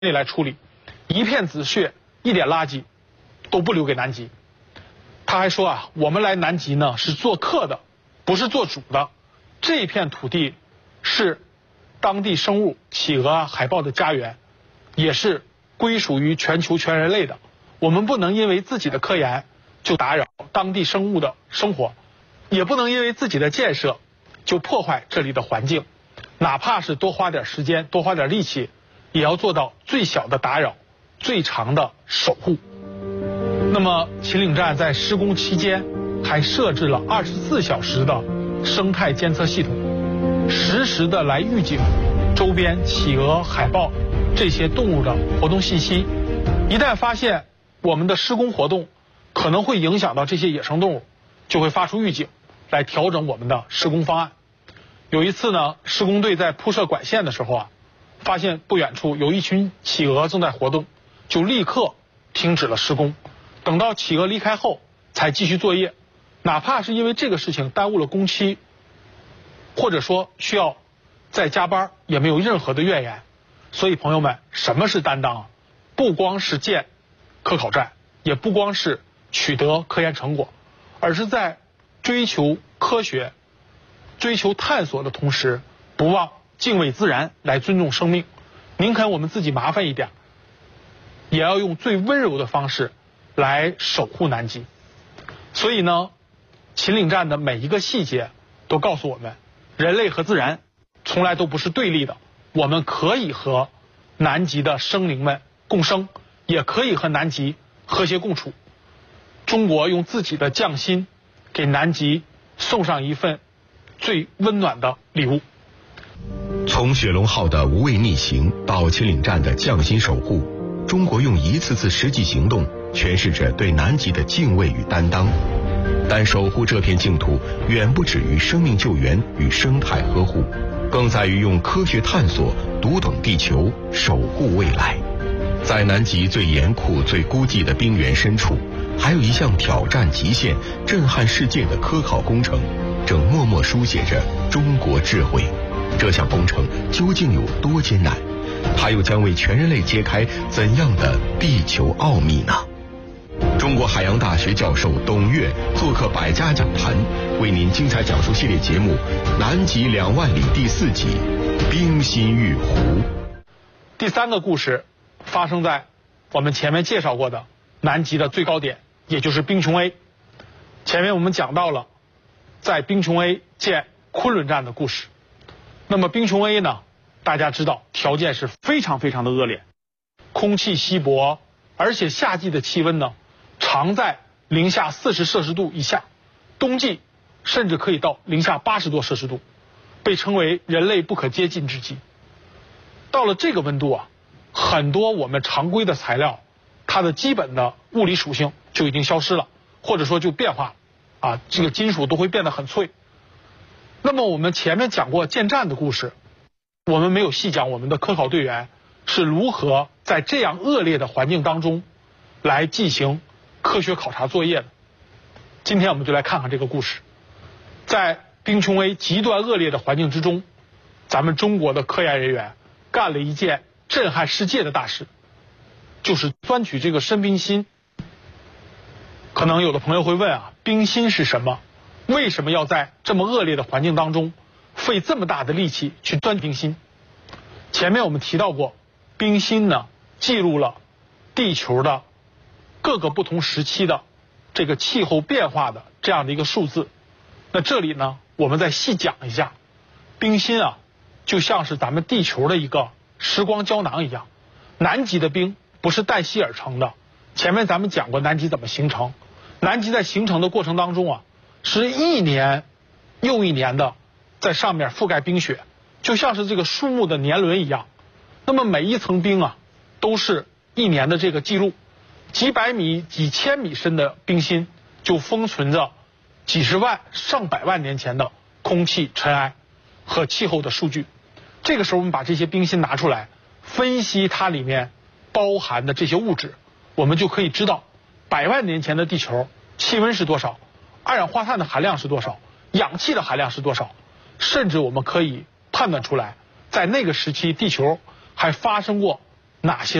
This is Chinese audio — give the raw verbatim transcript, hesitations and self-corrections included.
内来处理，一片紫血，一点垃圾都不留给南极。他还说啊，我们来南极呢是做客的，不是做主的。这片土地是当地生物企鹅啊、海豹的家园，也是归属于全球全人类的。我们不能因为自己的科研就打扰当地生物的生活，也不能因为自己的建设就破坏这里的环境。哪怕是多花点时间，多花点力气，也要做到最小的打扰，最长的守护。那么秦岭站在施工期间还设置了二十四小时的生态监测系统，实时的来预警周边企鹅、海豹这些动物的活动信息。一旦发现我们的施工活动可能会影响到这些野生动物，就会发出预警，来调整我们的施工方案。有一次呢，施工队在铺设管线的时候啊，发现不远处有一群企鹅正在活动，就立刻停止了施工。等到企鹅离开后，才继续作业。哪怕是因为这个事情耽误了工期，或者说需要再加班，也没有任何的怨言。所以朋友们，什么是担当啊？不光是建科考站，也不光是取得科研成果，而是在追求科学、追求探索的同时，不忘敬畏自然，来尊重生命。宁肯我们自己麻烦一点，也要用最温柔的方式来守护南极。所以呢，秦岭站的每一个细节都告诉我们，人类和自然从来都不是对立的。我们可以和南极的生灵们共生，也可以和南极和谐共处。中国用自己的匠心，给南极送上一份最温暖的礼物。 从雪龙号的无畏逆行到秦岭站的匠心守护，中国用一次次实际行动诠释着对南极的敬畏与担当。但守护这片净土远不止于生命救援与生态呵护，更在于用科学探索读懂地球，守护未来。在南极最严酷、最孤寂的冰原深处，还有一项挑战极限、震撼世界的科考工程，正默默书写着中国智慧。这项工程究竟有多艰难？它又将为全人类揭开怎样的地球奥秘呢？中国海洋大学教授董月做客百家讲坛，为您精彩讲述系列节目《南极两万里》第四集《冰心玉湖》。 第三个故事发生在我们前面介绍过的南极的最高点，也就是冰琼 A。前面我们讲到了在冰琼 A 建昆仑站的故事。那么冰琼 A 呢，大家知道条件是非常非常的恶劣，空气稀薄，而且夏季的气温呢常在零下四十摄氏度以下，冬季甚至可以到零下八十多摄氏度，被称为人类不可接近之极。到了这个温度啊，很多我们常规的材料，它的基本的物理属性就已经消失了，或者说就变化了啊，这个金属都会变得很脆。那么我们前面讲过建站的故事，我们没有细讲我们的科考队员是如何在这样恶劣的环境当中来进行科学考察作业的。今天我们就来看看这个故事。在冰琼 A 极端恶劣的环境之中，咱们中国的科研人员干了一件震撼世界的大事，就是钻取这个深冰芯。可能有的朋友会问啊，冰芯是什么？为什么要在这么恶劣的环境当中费这么大的力气去钻冰芯？前面我们提到过，冰芯呢记录了地球的各个不同时期的这个气候变化的这样的一个数字。那这里呢，我们再细讲一下，冰芯啊，就像是咱们地球的一个时光胶囊一样。南极的冰不是带隙而成的，前面咱们讲过南极怎么形成。南极在形成的过程当中啊，是一年又一年的在上面覆盖冰雪，就像是这个树木的年轮一样。那么每一层冰啊，都是一年的这个记录。几百米、几千米深的冰芯就封存着几十万、上百万年前的空气、尘埃和气候的数据。这个时候我们把这些冰芯拿出来，分析它里面包含的这些物质，我们就可以知道百万年前的地球气温是多少，二氧化碳的含量是多少，氧气的含量是多少，甚至我们可以判断出来，在那个时期地球还发生过哪些